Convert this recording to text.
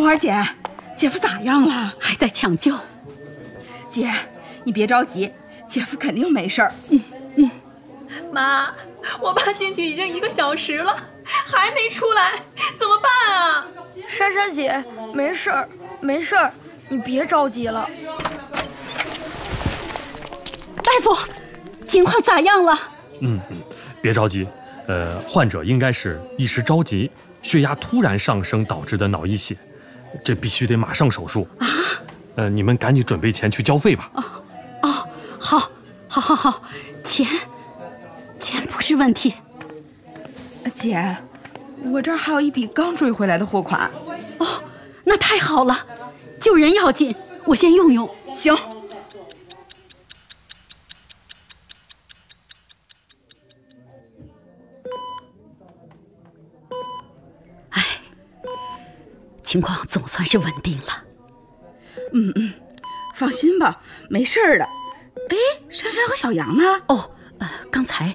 红花姐，姐夫咋样了？ 还在抢救。 姐，你别着急，姐夫肯定没事儿。 妈，我爸进去已经1个小时了，还没出来，怎么办啊？ 珊珊姐，没事儿，没事儿，你别着急了。 大夫，情况咋样了？ 别着急，患者应该是一时着急，血压突然上升导致的脑溢血，这必须得马上手术啊！你们赶紧准备钱去交费吧。 好，钱不是问题。 姐，我这儿还有一笔刚追回来的货款。 哦，那太好了，救人要紧，我先用用。 行。 情况总算是稳定了。 放心吧，没事儿的。哎，珊珊和小杨呢？ 刚才